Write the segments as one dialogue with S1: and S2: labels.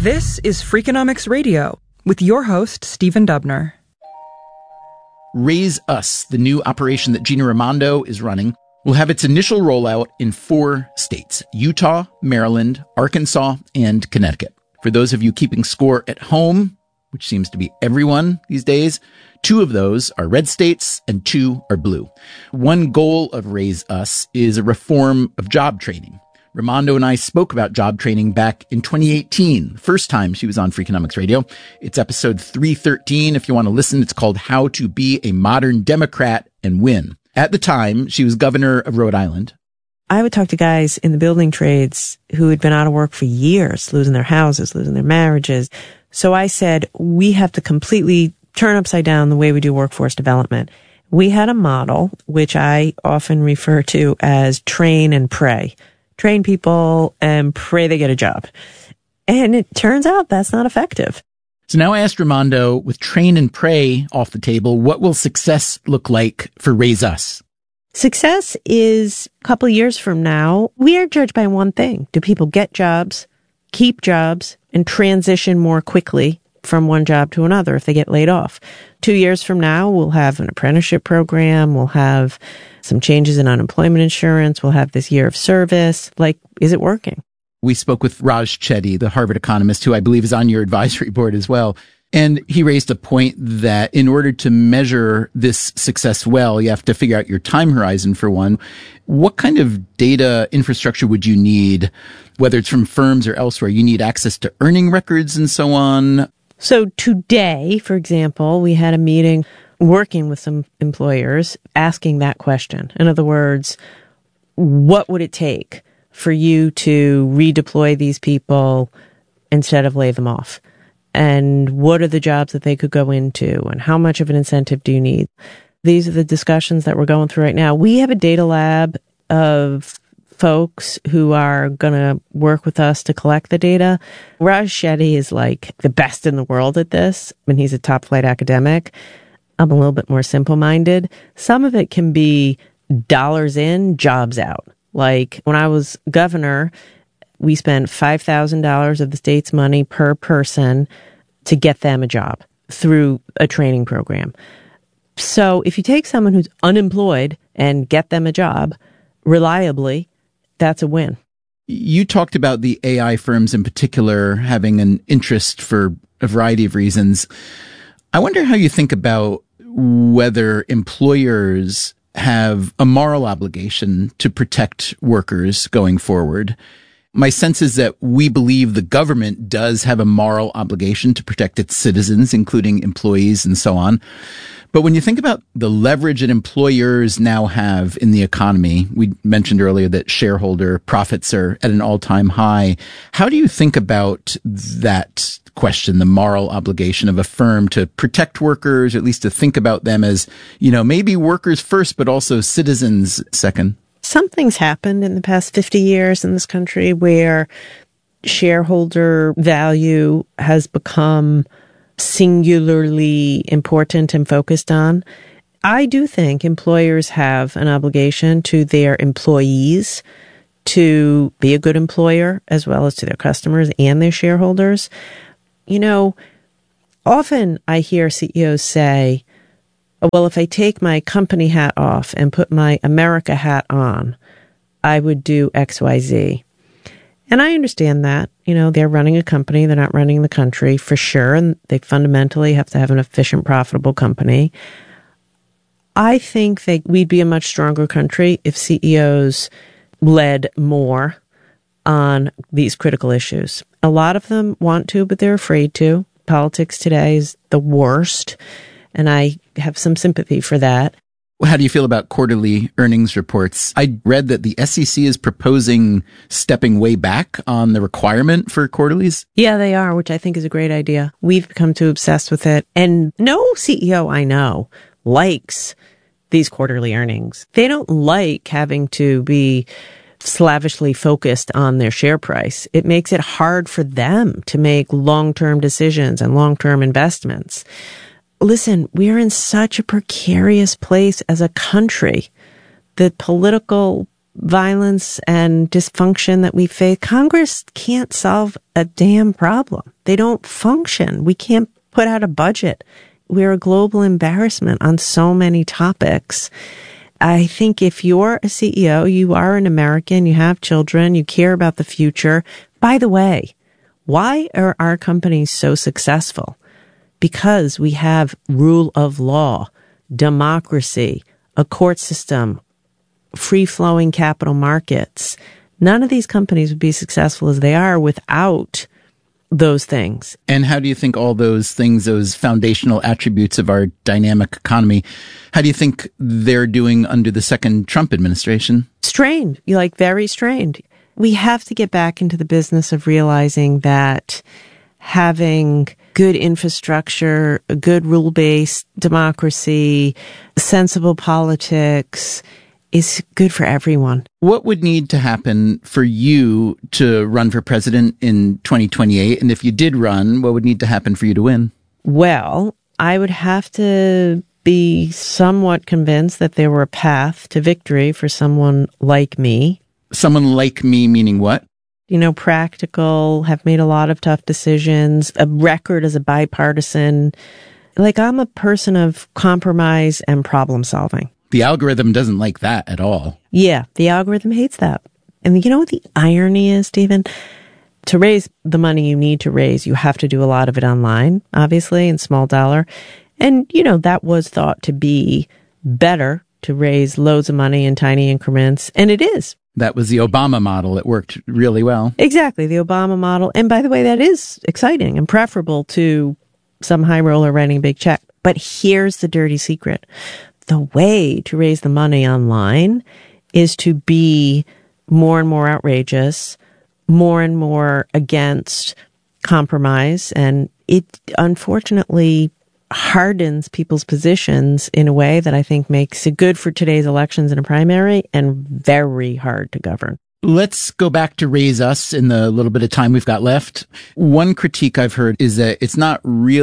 S1: This is Freakonomics Radio with your host, Stephen Dubner.
S2: Raise Us, the new operation that Gina Raimondo is running, will have its initial rollout in 4 states: Utah, Maryland, Arkansas, and Connecticut. For those of you keeping score at home, which seems to be everyone these days, 2 of those are red states and 2 are blue. One goal of Raise Us is a reform of job training. Raimondo and I spoke about job training back in 2018, the first time she was on Freakonomics Radio. It's episode 313. If you want to listen, it's called How to Be a Modern Democrat and Win. At the time, she was governor of Rhode Island.
S3: I would talk to guys in the building trades who had been out of work for years, losing their houses, losing their marriages. So I said, we have to completely turn upside down the way we do workforce development. We had a model, which I often refer to as train and pray. Train people and pray they get a job. And it turns out that's not effective.
S2: So now I asked Raimondo, with train and pray off the table, what will success look like for Raise Us?
S3: Success is a couple of years from now, we are judged by one thing. Do people get jobs, keep jobs, and transition more quickly from one job to another if they get laid off? 2 years from now, we'll have an apprenticeship program. We'll have some changes in unemployment insurance. We'll have this year of service. Like, is it working?
S2: We spoke with Raj Chetty, the Harvard economist, who I believe is on your advisory board as well. And he raised a point that in order to measure this success well, you have to figure out your time horizon for one. What kind of data infrastructure would you need, whether it's from firms or elsewhere? You need access to earning records and so on.
S3: So today, for example, we had a meeting working with some employers asking that question. In other words, what would it take for you to redeploy these people instead of lay them off? And what are the jobs that they could go into? And how much of an incentive do you need? These are the discussions that we're going through right now. We have a data lab of folks who are going to work with us to collect the data. Raj Chetty is like the best in the world at this. I mean, he's a top flight academic. I'm a little bit more simple-minded. Some of it can be dollars in, jobs out. Like when I was governor, we spent $5,000 of the state's money per person to get them a job through a training program. So if you take someone who's unemployed and get them a job reliably, that's a win.
S2: You talked about the AI firms in particular having an interest for a variety of reasons. I wonder how you think about whether employers have a moral obligation to protect workers going forward. My sense is that we believe the government does have a moral obligation to protect its citizens, including employees and so on. But when you think about the leverage that employers now have in the economy, we mentioned earlier that shareholder profits are at an all-time high. How do you think about that question, the moral obligation of a firm to protect workers, or at least to think about them as, maybe workers first, but also citizens second?
S3: Something's happened in the past 50 years in this country where shareholder value has become singularly important and focused on. I do think employers have an obligation to their employees to be a good employer as well as to their customers and their shareholders. Often I hear CEOs say, well, if I take my company hat off and put my America hat on, I would do XYZ. And I understand that, they're running a company. They're not running the country for sure. And they fundamentally have to have an efficient, profitable company. I think that we'd be a much stronger country if CEOs led more on these critical issues. A lot of them want to, but they're afraid to. Politics today is the worst. And I have some sympathy for that.
S2: How do you feel about quarterly earnings reports? I read that the SEC is proposing stepping way back on the requirement for quarterlies.
S3: Yeah, they are, which I think is a great idea. We've become too obsessed with it. And no CEO I know likes these quarterly earnings. They don't like having to be slavishly focused on their share price. It makes it hard for them to make long-term decisions and long-term investments. Listen, we're in such a precarious place as a country. The political violence and dysfunction that we face, Congress can't solve a damn problem. They don't function. We can't put out a budget. We're a global embarrassment on so many topics. I think if you're a CEO, you are an American, you have children, you care about the future. By the way, why are our companies so successful? Because we have rule of law, democracy, a court system, free-flowing capital markets. None of these companies would be successful as they are without those things.
S2: And how do you think all those things, those foundational attributes of our dynamic economy, how do you think they're doing under the second Trump administration?
S3: Strained, like very strained. We have to get back into the business of realizing that having good infrastructure, a good rule-based democracy, sensible politics is good for everyone.
S2: What would need to happen for you to run for president in 2028? And if you did run, what would need to happen for you to win?
S3: Well, I would have to be somewhat convinced that there were a path to victory for someone like me.
S2: Someone like me, meaning what?
S3: Practical, have made a lot of tough decisions, a record as a bipartisan. Like, I'm a person of compromise and problem solving.
S2: The algorithm doesn't like that at all.
S3: Yeah, the algorithm hates that. And you know what the irony is, Stephen? To raise the money you need to raise, you have to do a lot of it online, obviously, in small dollar. And, that was thought to be better to raise loads of money in tiny increments. And it is.
S2: That was the Obama model. It worked really well.
S3: Exactly, the Obama model. And by the way, that is exciting and preferable to some high roller writing a big check. But here's the dirty secret. The way to raise the money online is to be more and more outrageous, more and more against compromise. And it unfortunately hardens people's positions in a way that I think makes it good for today's elections in a primary and very hard to govern.
S2: Let's go back to Raise Us in the little bit of time we've got left. One critique I've heard is that it's not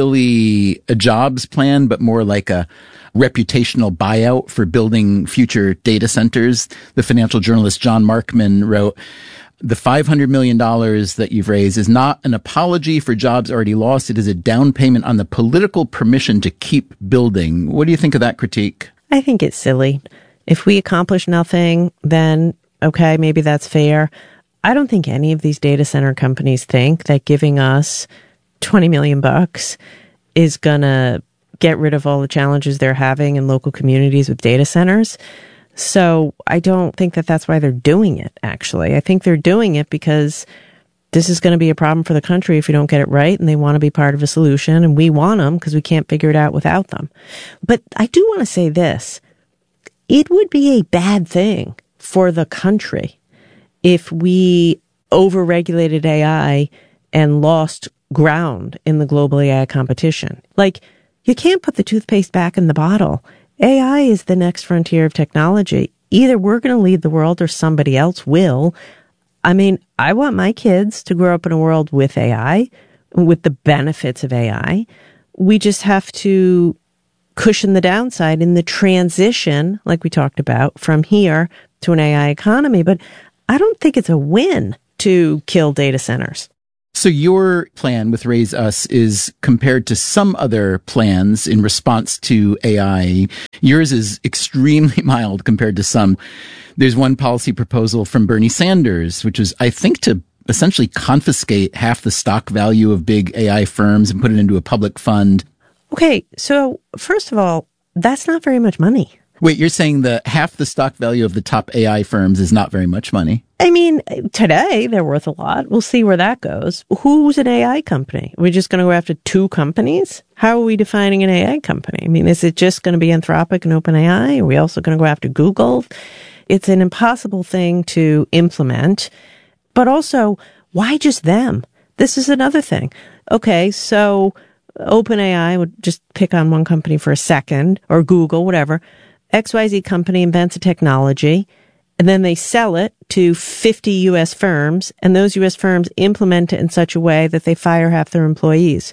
S2: really a jobs plan, but more like a reputational buyout for building future data centers. The financial journalist John Markman wrote, "The $500 million that you've raised is not an apology for jobs already lost. It is a down payment on the political permission to keep building." What do you think of that critique?
S3: I think it's silly. If we accomplish nothing, then okay, maybe that's fair. I don't think any of these data center companies think that giving us $20 million is going to get rid of all the challenges they're having in local communities with data centers. So I don't think that that's why they're doing it, actually. I think they're doing it because this is going to be a problem for the country if we don't get it right, and they want to be part of a solution, and we want them because we can't figure it out without them. But I do want to say this. It would be a bad thing for the country if we overregulated AI and lost ground in the global AI competition. Like, you can't put the toothpaste back in the bottle. AI is the next frontier of technology. Either we're going to lead the world or somebody else will. I mean, I want my kids to grow up in a world with AI, with the benefits of AI. We just have to cushion the downside in the transition, like we talked about, from here to an AI economy. But I don't think it's a win to kill data centers.
S2: So your plan with Raise Us is compared to some other plans in response to AI. Yours is extremely mild compared to some. There's one policy proposal from Bernie Sanders, which is, I think, to essentially confiscate half the stock value of big AI firms and put it into a public fund.
S3: Okay, so first of all, that's not very much money.
S2: Wait, you're saying that half the stock value of the top AI firms is not very much money?
S3: I mean, today they're worth a lot. We'll see where that goes. Who's an AI company? We're just going to go after two companies? How are we defining an AI company? I mean, is it just going to be Anthropic and OpenAI? Are we also going to go after Google? It's an impossible thing to implement. But also, why just them? This is another thing. Okay, so OpenAI, would just pick on one company for a second, or Google, whatever. XYZ company invents a technology, and then they sell it to 50 U.S. firms, and those U.S. firms implement it in such a way that they fire half their employees.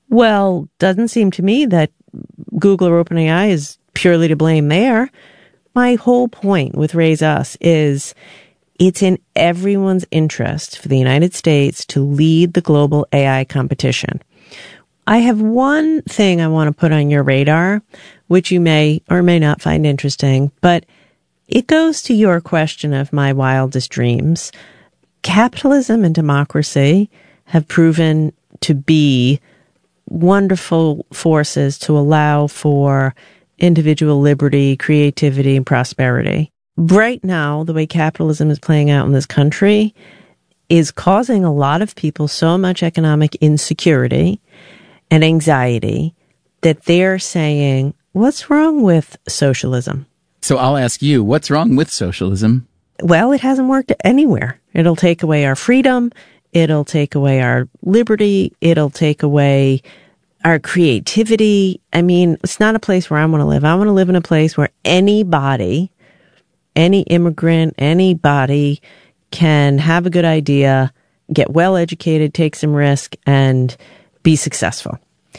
S3: Well, doesn't seem to me that Google or OpenAI is purely to blame there. My whole point with Raise Us is it's in everyone's interest for the United States to lead the global AI competition. I have one thing I want to put on your radar, which you may or may not find interesting, but it goes to your question of my wildest dreams. Capitalism and democracy have proven to be wonderful forces to allow for individual liberty, creativity, and prosperity. Right now, the way capitalism is playing out in this country is causing a lot of people so much economic insecurity and anxiety that they're saying, what's wrong with socialism?
S2: So I'll ask you, what's wrong with socialism?
S3: Well, it hasn't worked anywhere. It'll take away our freedom. It'll take away our liberty. It'll take away our creativity. I mean, it's not a place where I want to live. I want to live in a place where anybody, any immigrant, anybody can have a good idea, get well educated, take some risk, and be successful.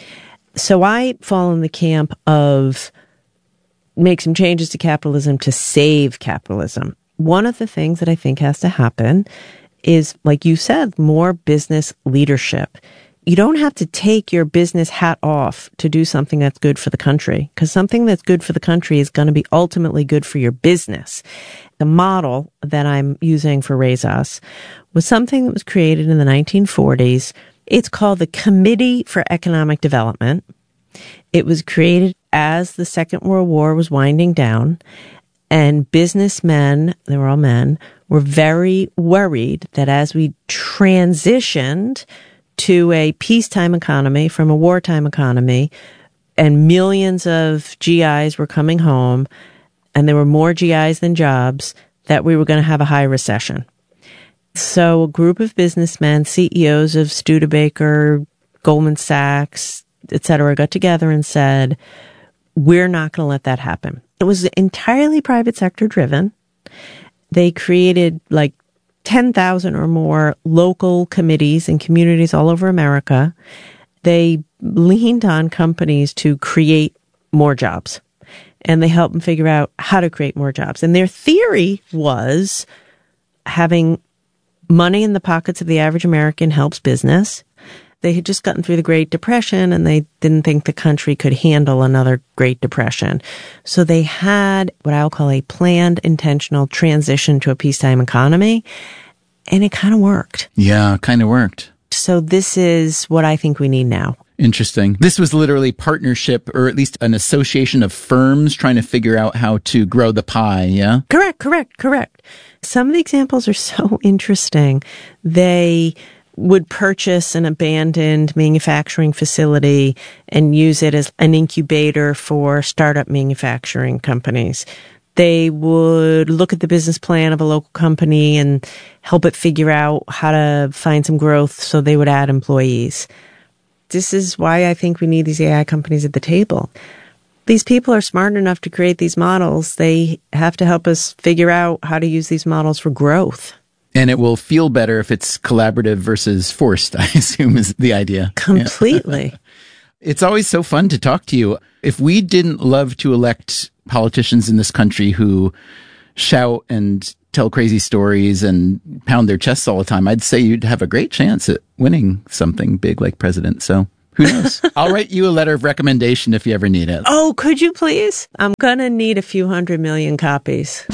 S3: So I fall in the camp of make some changes to capitalism to save capitalism. One of the things that I think has to happen is, like you said, more business leadership. You don't have to take your business hat off to do something that's good for the country, because something that's good for the country is going to be ultimately good for your business. The model that I'm using for Raise Us was something that was created in the 1940s. It's called the Committee for Economic Development. It was created as the Second World War was winding down, and businessmen, they were all men, were very worried that as we transitioned to a peacetime economy from a wartime economy, and millions of GIs were coming home, and there were more GIs than jobs, that we were going to have a high recession. So a group of businessmen, CEOs of Studebaker, Goldman Sachs, etc., got together and said, we're not going to let that happen. It was entirely private sector driven. They created like 10,000 or more local committees in communities all over America. They leaned on companies to create more jobs, and they helped them figure out how to create more jobs. And their theory was having money in the pockets of the average American helps business. They had just gotten through the Great Depression, and they didn't think the country could handle another Great Depression. So they had what I'll call a planned, intentional transition to a peacetime economy, and it kind of worked.
S2: Yeah, kind of worked.
S3: So this is what I think we need now.
S2: Interesting. This was literally partnership, or at least an association of firms trying to figure out how to grow the pie, yeah?
S3: Correct. Some of the examples are so interesting. They would purchase an abandoned manufacturing facility and use it as an incubator for startup manufacturing companies. They would look at the business plan of a local company and help it figure out how to find some growth, so they would add employees. This is why I think we need these AI companies at the table. These people are smart enough to create these models. They have to help us figure out how to use these models for growth.
S2: And it will feel better if it's collaborative versus forced, I assume is the idea.
S3: Completely.
S2: Yeah. It's always so fun to talk to you. If we didn't love to elect politicians in this country who shout and tell crazy stories and pound their chests all the time, I'd say you'd have a great chance at winning something big like president. So who knows? I'll write you a letter of recommendation if you ever need it.
S3: Oh, could you please? I'm going to need a few 100 million copies.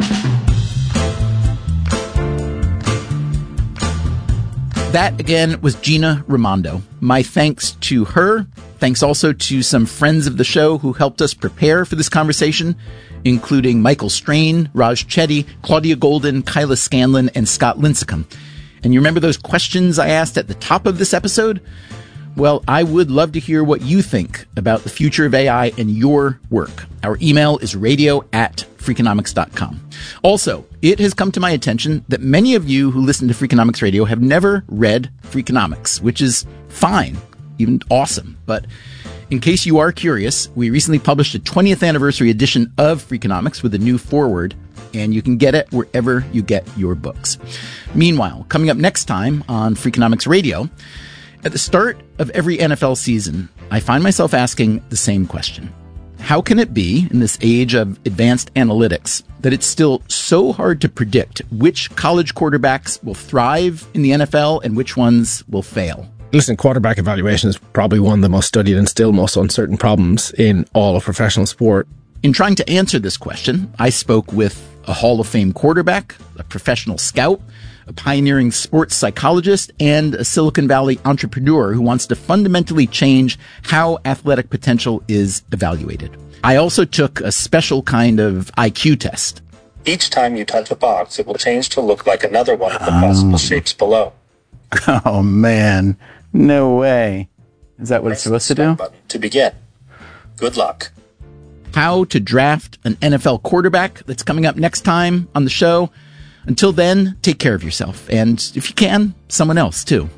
S2: That, again, was Gina Raimondo. My thanks to her. Thanks also to some friends of the show who helped us prepare for this conversation, including Michael Strain, Raj Chetty, Claudia Golden, Kyla Scanlon, and Scott Lincecum. And you remember those questions I asked at the top of this episode? Well, I would love to hear what you think about the future of AI and your work. Our email is radio@freakonomics.com. Also, it has come to my attention that many of you who listen to Freakonomics Radio have never read Freakonomics, which is fine, even awesome. But in case you are curious, we recently published a 20th anniversary edition of Freakonomics with a new foreword, and you can get it wherever you get your books. Meanwhile, coming up next time on Freakonomics Radio, at the start of every NFL season, I find myself asking the same question. How can it be, in this age of advanced analytics, that it's still so hard to predict which college quarterbacks will thrive in the NFL and which ones will fail?
S4: Listen, quarterback evaluation is probably one of the most studied and still most uncertain problems in all of professional sport.
S2: In trying to answer this question, I spoke with a Hall of Fame quarterback, a professional scout, a pioneering sports psychologist, and a Silicon Valley entrepreneur who wants to fundamentally change how athletic potential is evaluated. I also took a special kind of IQ test.
S5: Each time you touch a box, it will change to look like another one of the possible shapes below.
S2: Oh, man. No way. Is that what it's supposed to do?
S5: To begin. Good luck.
S2: How to draft an NFL quarterback. That's coming up next time on the show. Until then, take care of yourself. And if you can, someone else too.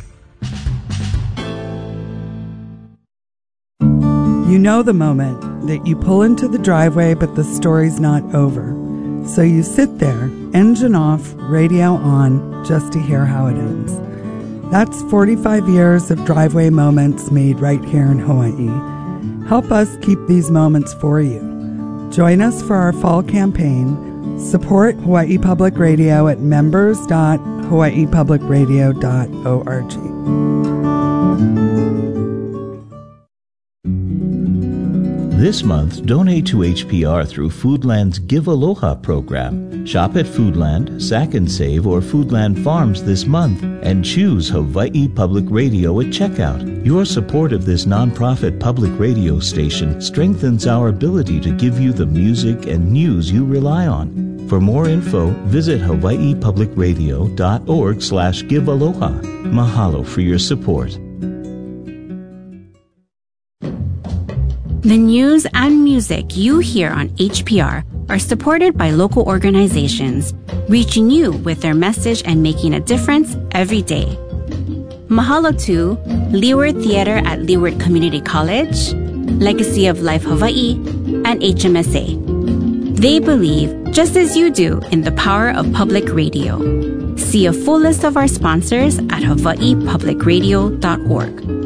S6: You know the moment that you pull into the driveway, but the story's not over. So you sit there, engine off, radio on, just to hear how it ends. That's 45 years of driveway moments made right here in Hawaii. Help us keep these moments for you. Join us for our fall campaign. Support Hawaii Public Radio at members.hawaiipublicradio.org.
S7: This month, donate to HPR through Foodland's Give Aloha program. Shop at Foodland, Sack and Save, or Foodland Farms this month and choose Hawaii Public Radio at checkout. Your support of this nonprofit public radio station strengthens our ability to give you the music and news you rely on. For more info, visit hawaiipublicradio.org/givealoha. Mahalo for your support.
S8: The news and music you hear on HPR are supported by local organizations, reaching you with their message and making a difference every day. Mahalo to Leeward Theater at Leeward Community College, Legacy of Life Hawaii, and HMSA. They believe, just as you do, in the power of public radio. See a full list of our sponsors at hawaiipublicradio.org.